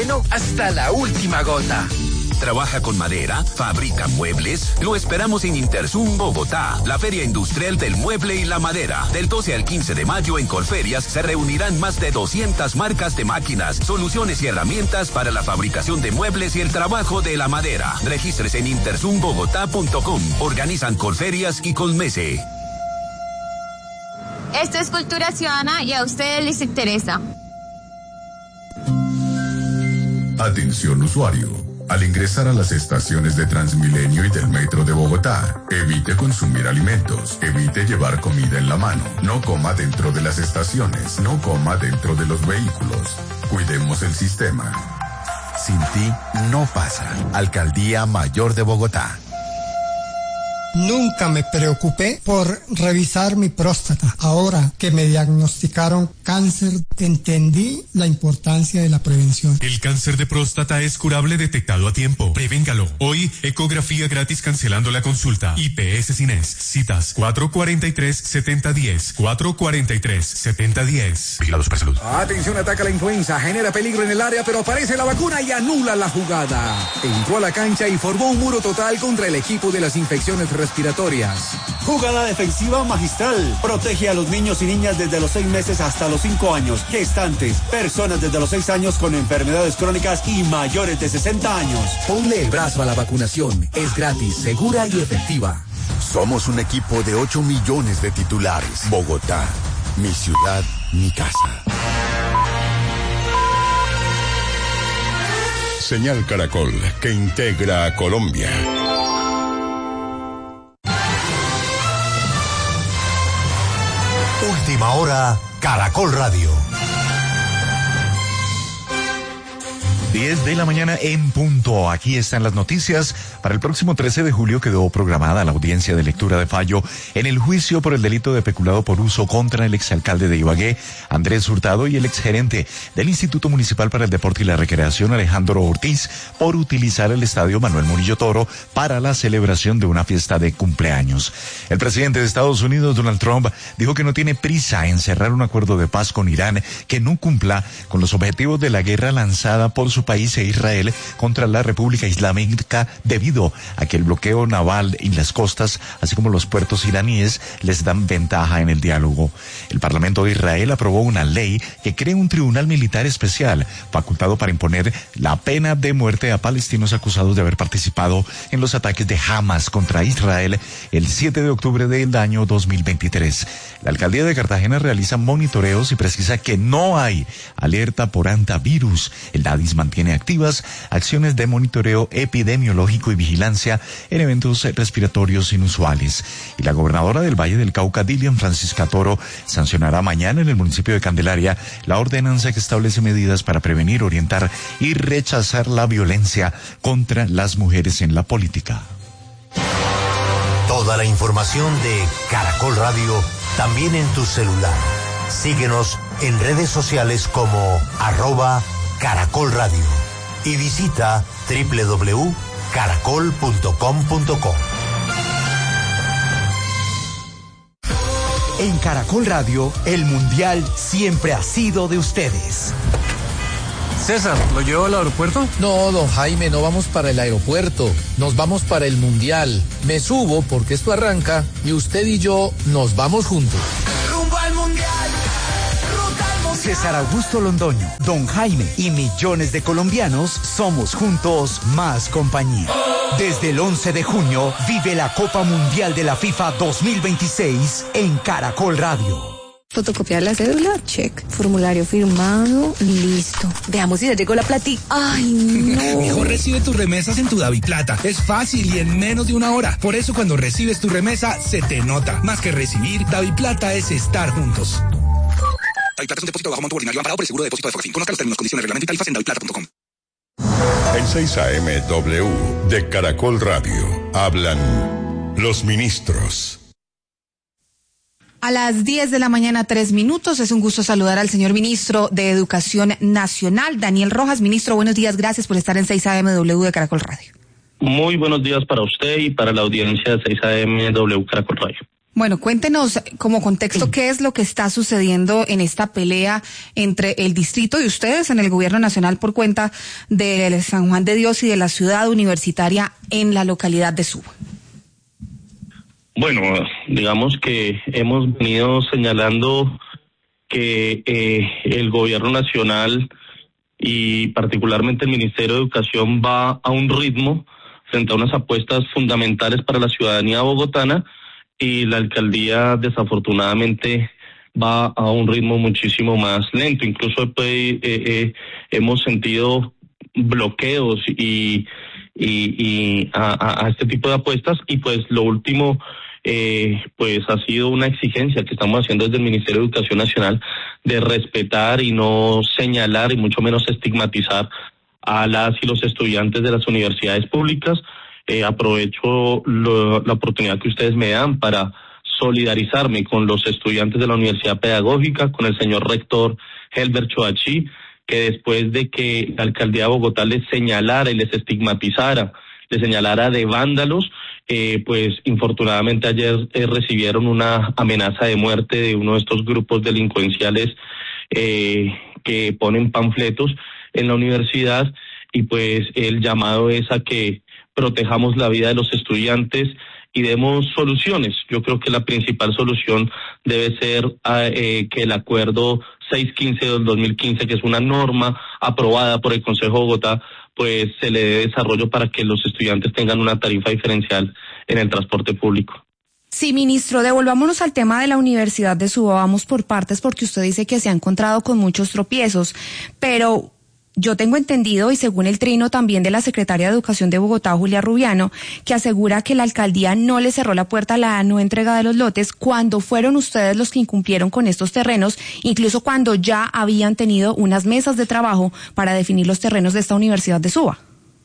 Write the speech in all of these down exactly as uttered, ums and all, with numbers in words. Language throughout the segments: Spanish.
bueno hasta la última gota. ¿Trabaja con madera? ¿Fabrica muebles? Lo esperamos en Interzum Bogotá, la feria industrial del mueble y la madera. Del doce al quince de mayo en Colferias se reunirán más de doscientas marcas de máquinas, soluciones y herramientas para la fabricación de muebles y el trabajo de la madera. Regístrese en interzum bogotá punto com. Organizan Colferias y Colmese. Esto es Cultura Ciudadana y a ustedes les interesa. Atención usuario. Al ingresar a las estaciones de Transmilenio y del Metro de Bogotá, evite consumir alimentos, evite llevar comida en la mano, no coma dentro de las estaciones, no coma dentro de los vehículos. Cuidemos el sistema. Sin ti no pasa. Alcaldía Mayor de Bogotá. Nunca me preocupé por revisar mi próstata. Ahora que me diagnosticaron cáncer, entendí la importancia de la prevención. El cáncer de próstata es curable detectado a tiempo. Prevéngalo. Hoy, ecografía gratis cancelando la consulta. I P S Cines. Citas cuatro cuarenta y tres, setenta diez. cuatro cuarenta y tres, setenta diez. Vigilado Supersalud. Atención, ataca la influenza. Genera peligro en el área, pero aparece la vacuna y anula la jugada. Entró a la cancha y formó un muro total contra el equipo de las infecciones respiratorias. Jugada defensiva magistral. Protege a los niños y niñas desde los seis meses hasta los cinco años. Gestantes, personas desde los seis años con enfermedades crónicas y mayores de sesenta años. Ponle el brazo a la vacunación. Es gratis, segura y efectiva. Somos un equipo de ocho millones de titulares. Bogotá, mi ciudad, mi casa. Señal Caracol, que integra a Colombia. Última hora, Caracol Radio. diez de la mañana en punto. Aquí están las noticias. Para el próximo trece de julio quedó programada la audiencia de lectura de fallo en el juicio por el delito de peculado por uso contra el exalcalde de Ibagué, Andrés Hurtado, y el exgerente del Instituto Municipal para el Deporte y la Recreación, Alejandro Ortiz, por utilizar el estadio Manuel Murillo Toro para la celebración de una fiesta de cumpleaños. El presidente de Estados Unidos, Donald Trump, dijo que no tiene prisa en cerrar un acuerdo de paz con Irán que no cumpla con los objetivos de la guerra lanzada por su país e Israel contra la República Islámica, debido a que el bloqueo naval en las costas, así como los puertos iraníes, les dan ventaja en el diálogo. El Parlamento de Israel aprobó una ley que crea un tribunal militar especial facultado para imponer la pena de muerte a palestinos acusados de haber participado en los ataques de Hamas contra Israel el siete de octubre del año dos mil veintitrés. La alcaldía de Cartagena realiza monitoreos y precisa que no hay alerta por antivirus. El DADIS mantiene tiene activas acciones de monitoreo epidemiológico y vigilancia en eventos respiratorios inusuales. Y la gobernadora del Valle del Cauca, Dilian Francisca Toro, sancionará mañana en el municipio de Candelaria la ordenanza que establece medidas para prevenir, orientar y rechazar la violencia contra las mujeres en la política. Toda la información de Caracol Radio también en tu celular. Síguenos en redes sociales como arroba Caracol Radio y visita doble u doble u doble u punto caracol punto com punto co. En Caracol Radio, el Mundial siempre ha sido de ustedes. César, ¿lo llevo al aeropuerto? No, don Jaime, no vamos para el aeropuerto, nos vamos para el Mundial. Me subo porque esto arranca y usted y yo nos vamos juntos. ¡Rumbo al Mundial! César Augusto Londoño, don Jaime y millones de colombianos somos juntos más compañía. Desde el once de junio vive la Copa Mundial de la FIFA dos mil veintiséis en Caracol Radio. Fotocopiar la cédula, check. Formulario firmado, listo. Veamos si ya llegó la platica. Ay, no. Mejor recibe tus remesas en tu DaviPlata. Es fácil y en menos de una hora. Por eso cuando recibes tu remesa, se te nota. Más que recibir, DaviPlata es estar juntos. DaviPlata es un depósito bajo monto ordinario amparado por el seguro de depósito de Fogafín. Conozca los términos, condiciones, reglamento y tarifas en daviplata punto com. En seis A M W de Caracol Radio hablan los ministros. A las diez de la mañana, tres minutos. Es un gusto saludar al señor ministro de Educación Nacional, Daniel Rojas. Ministro, buenos días. Gracias por estar en seis A M W de Caracol Radio. Muy buenos días para usted y para la audiencia de seis A M W Caracol Radio. Bueno, cuéntenos como contexto qué es lo que está sucediendo en esta pelea entre el distrito y ustedes en el gobierno nacional por cuenta de San Juan de Dios y de la ciudad universitaria en la localidad de Suba. Bueno, digamos que hemos venido señalando que eh, el gobierno nacional y particularmente el Ministerio de Educación va a un ritmo frente a unas apuestas fundamentales para la ciudadanía bogotana, y la alcaldía desafortunadamente va a un ritmo muchísimo más lento. Incluso pues, eh, eh, hemos sentido bloqueos y, y, y a, a este tipo de apuestas, y pues lo último eh, pues ha sido una exigencia que estamos haciendo desde el Ministerio de Educación Nacional de respetar y no señalar y mucho menos estigmatizar a las y los estudiantes de las universidades públicas. Eh, aprovecho lo, la oportunidad que ustedes me dan para solidarizarme con los estudiantes de la Universidad Pedagógica, con el señor rector Helber Choachí, que después de que la alcaldía de Bogotá les señalara y les estigmatizara, les señalara de vándalos, eh, pues infortunadamente ayer eh, recibieron una amenaza de muerte de uno de estos grupos delincuenciales eh, que ponen panfletos en la universidad, y pues el llamado es a que protejamos la vida de los estudiantes y demos soluciones. Yo creo que la principal solución debe ser eh, que el acuerdo seiscientos quince del dos mil quince, que es una norma aprobada por el Consejo de Bogotá, pues se le dé desarrollo para que los estudiantes tengan una tarifa diferencial en el transporte público. Sí, ministro, devolvámonos al tema de la Universidad de Suba, vamos por partes, porque usted dice que se ha encontrado con muchos tropiezos, pero yo tengo entendido, y según el trino también de la secretaria de Educación de Bogotá, Julia Rubiano, que asegura que la alcaldía no le cerró la puerta a la no entrega de los lotes cuando fueron ustedes los que incumplieron con estos terrenos, incluso cuando ya habían tenido unas mesas de trabajo para definir los terrenos de esta Universidad de Suba.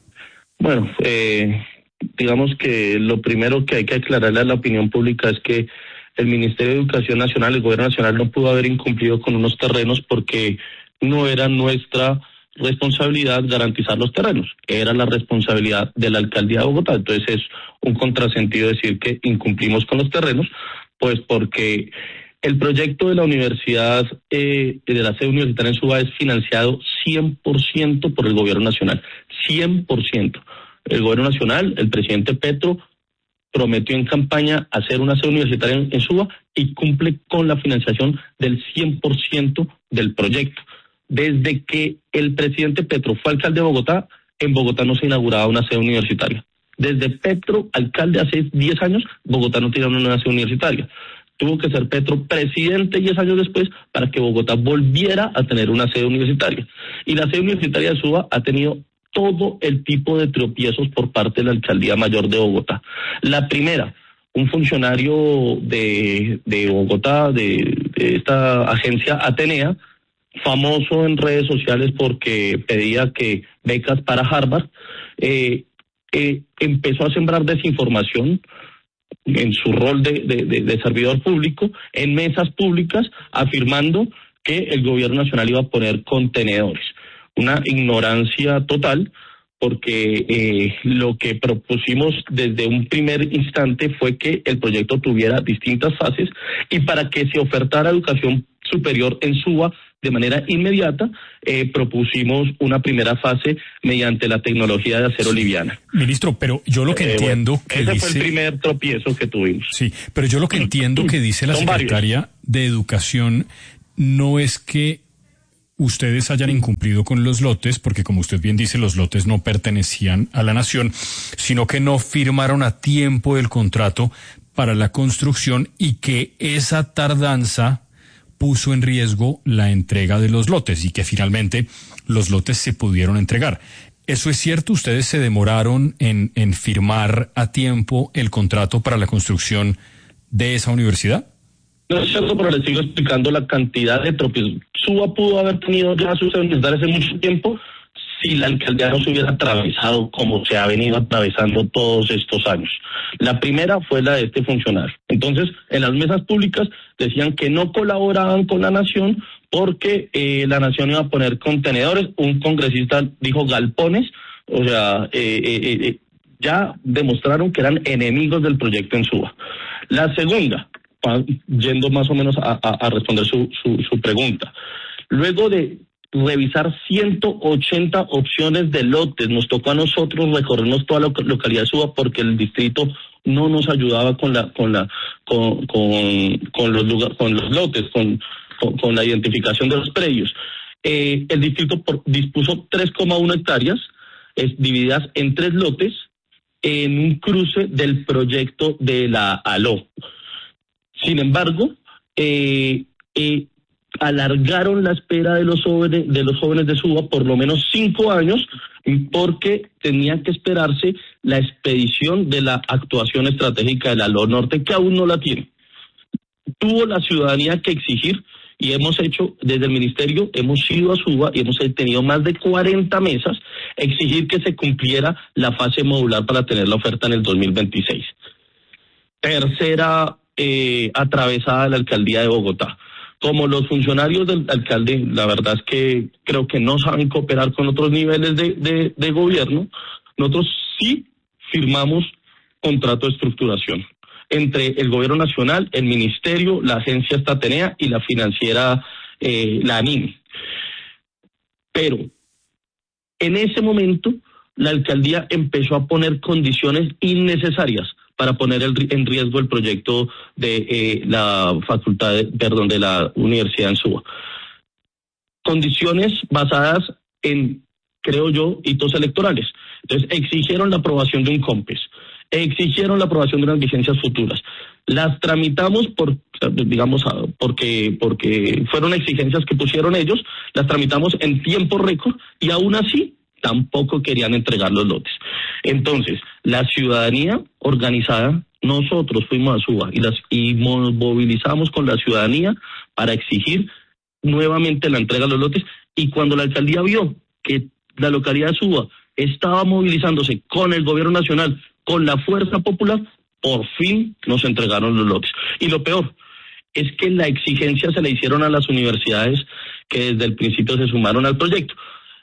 Bueno, eh, digamos que lo primero que hay que aclararle a la opinión pública es que el Ministerio de Educación Nacional, el Gobierno Nacional, no pudo haber incumplido con unos terrenos porque no era nuestra responsabilidad garantizar los terrenos, era la responsabilidad de la alcaldía de Bogotá. Entonces es un contrasentido decir que incumplimos con los terrenos, pues porque el proyecto de la universidad, eh, de la sede universitaria en Suba, es financiado cien por ciento por el gobierno nacional, cien por ciento. El gobierno nacional, el presidente Petro, prometió en campaña hacer una sede universitaria en, en Suba y cumple con la financiación del cien por ciento del proyecto. Desde que el presidente Petro fue alcalde de Bogotá, en Bogotá no se inauguraba una sede universitaria. Desde Petro, alcalde hace diez años, Bogotá no tiene una nueva sede universitaria. Tuvo que ser Petro presidente diez años después para que Bogotá volviera a tener una sede universitaria. Y la sede universitaria de Suba ha tenido todo el tipo de tropiezos por parte de la Alcaldía Mayor de Bogotá. La primera, un funcionario de, de Bogotá, de, de esta agencia Atenea, famoso en redes sociales porque pedía que becas para Harvard, eh, eh, empezó a sembrar desinformación en su rol de, de, de, de servidor público, en mesas públicas, afirmando que el gobierno nacional iba a poner contenedores. Una ignorancia total, porque eh, lo que propusimos desde un primer instante fue que el proyecto tuviera distintas fases, y para que se ofertara educación superior en Suba de manera inmediata, eh, propusimos una primera fase mediante la tecnología de acero liviana. Ministro, pero yo lo que eh, entiendo bueno, que ese dice... fue el primer tropiezo que tuvimos. Sí, pero yo lo que entiendo que dice la secretaria varios. de Educación no es que ustedes hayan incumplido con los lotes, porque como usted bien dice, los lotes no pertenecían a la nación, sino que no firmaron a tiempo el contrato para la construcción y que esa tardanza puso en riesgo la entrega de los lotes y que finalmente los lotes se pudieron entregar. ¿Eso es cierto? ¿Ustedes se demoraron en, en firmar a tiempo el contrato para la construcción de esa universidad? No es cierto, pero les sigo explicando la cantidad de tropiezos. Suba pudo haber tenido ya sus universidades hace mucho tiempo si la alcaldía no se hubiera atravesado como se ha venido atravesando todos estos años. La primera fue la de este funcionario. Entonces, en las mesas públicas decían que no colaboraban con la nación porque eh, la nación iba a poner contenedores. Un congresista dijo galpones, o sea, eh, eh, eh, ya demostraron que eran enemigos del proyecto en Suba. La segunda, yendo más o menos a, a, a responder su, su, su pregunta. Luego de revisar ciento ochenta opciones de lotes, nos tocó a nosotros recorrernos toda la localidad de Suba porque el distrito no nos ayudaba con la con la con con, con los lugar, con los lotes, con, con con la identificación de los predios. Eh, el distrito por, dispuso tres coma uno hectáreas es, divididas en tres lotes en un cruce del proyecto de la ALO. Sin embargo, eh, eh, alargaron la espera de los jóvenes de los jóvenes de Suba por lo menos cinco años porque tenía que esperarse la expedición de la actuación estratégica de la ALO Norte, que aún no la tiene. Tuvo la ciudadanía que exigir, y hemos hecho, desde el ministerio, hemos ido a Suba y hemos tenido más de cuarenta mesas, exigir que se cumpliera la fase modular para tener la oferta en el dos mil veintiséis. Tercera eh, atravesada de la alcaldía de Bogotá. Como los funcionarios del alcalde, la verdad es que creo que no saben cooperar con otros niveles de, de, de gobierno, nosotros sí firmamos contrato de estructuración entre el gobierno nacional, el ministerio, la agencia Estatenea y la financiera, eh, la ANIM. Pero en ese momento la alcaldía empezó a poner condiciones innecesarias para poner el, en riesgo el proyecto de eh, la facultad, de, perdón, de la universidad en Suba. Condiciones basadas en, creo yo, hitos electorales. Entonces exigieron la aprobación de un COMPES, exigieron la aprobación de unas vigencias futuras. Las tramitamos por, digamos, porque, porque fueron exigencias que pusieron ellos, las tramitamos en tiempo récord y aún así tampoco querían entregar los lotes. Entonces, la ciudadanía organizada, nosotros fuimos a Suba y, las, y movilizamos con la ciudadanía para exigir nuevamente la entrega de los lotes, y cuando la alcaldía vio que la localidad de Suba estaba movilizándose con el gobierno nacional, con la fuerza popular, por fin nos entregaron los lotes. Y lo peor es que la exigencia se la hicieron a las universidades que desde el principio se sumaron al proyecto.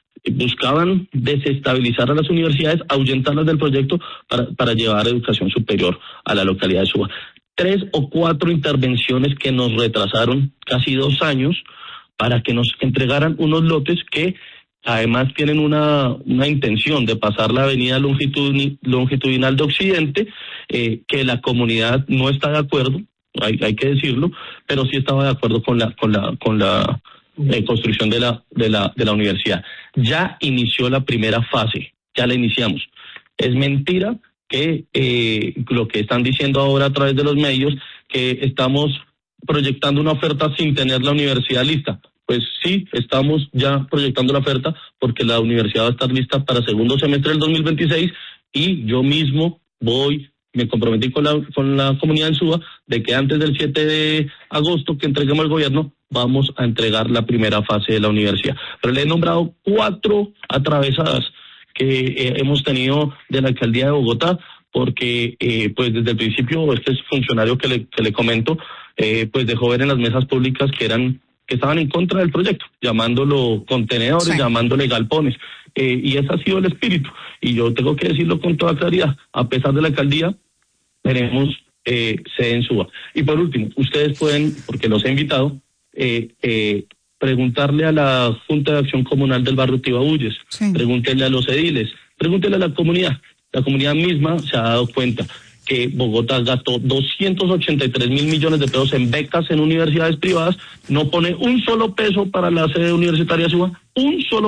Buscaban desestabilizar a las universidades, ahuyentarlas del proyecto para, para llevar educación superior a la localidad de Suba. Tres o cuatro intervenciones que nos retrasaron casi dos años para que nos entregaran unos lotes que además tienen una, una intención de pasar la avenida longitudinal, longitudinal de Occidente, eh, que la comunidad no está de acuerdo, hay, hay que decirlo, pero sí estaba de acuerdo con la, con la, con la eh, construcción de la, de la, de la universidad. Ya inició la primera fase, ya la iniciamos. Es mentira que eh, lo que están diciendo ahora a través de los medios, que estamos proyectando una oferta sin tener la universidad lista. Pues sí, estamos ya proyectando la oferta porque la universidad va a estar lista para segundo semestre del dos mil veintiséis y yo mismo voy, me comprometí con la, con la comunidad en Suba de que antes del siete de agosto que entreguemos al gobierno vamos a entregar la primera fase de la universidad. Pero le he nombrado cuatro atravesadas que eh, hemos tenido de la alcaldía de Bogotá porque eh, pues desde el principio este funcionario que le, que le comento eh, pues dejó ver en las mesas públicas que eran que estaban en contra del proyecto, llamándolo contenedores, sí. llamándole galpones, eh, y ese ha sido el espíritu, y yo tengo que decirlo con toda claridad, a pesar de la alcaldía, tenemos eh, sede en Suba. Y por último, ustedes pueden, porque los he invitado, eh, eh, preguntarle a la Junta de Acción Comunal del barrio Tibabuyes, sí. pregúntenle a los ediles, pregúntenle a la comunidad, la comunidad misma se ha dado cuenta que Bogotá gastó doscientos ochenta y tres mil millones de pesos en becas en universidades privadas, no pone un solo peso para la sede universitaria de Suba, un solo